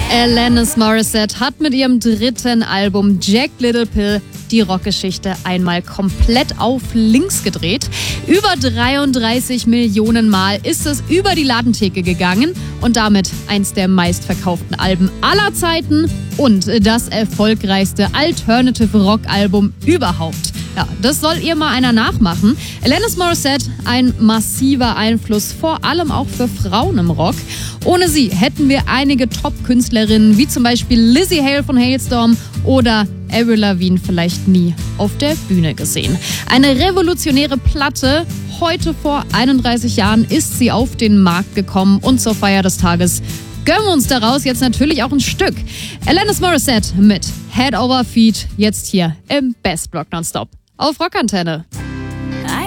Alanis Morissette hat mit ihrem dritten Album Jagged Little Pill die Rockgeschichte einmal komplett auf links gedreht. Über 33 Millionen Mal ist es über die Ladentheke gegangen und damit eins der meistverkauften Alben aller Zeiten und das erfolgreichste Alternative-Rock-Album überhaupt. Ja, das soll ihr mal einer nachmachen. Alanis Morissette, ein massiver Einfluss, vor allem auch für Frauen im Rock. Ohne sie hätten wir einige Top-Künstlerinnen, wie zum Beispiel Lzzy Hale von Halestorm oder Avril Lavigne vielleicht nie auf der Bühne gesehen. Eine revolutionäre Platte. Heute vor 31 Jahren ist sie auf den Markt gekommen und zur Feier des Tages gönnen wir uns daraus jetzt natürlich auch ein Stück. Alanis Morissette mit Head Over Feet, jetzt hier im Best Rock Nonstop auf Rockantenne.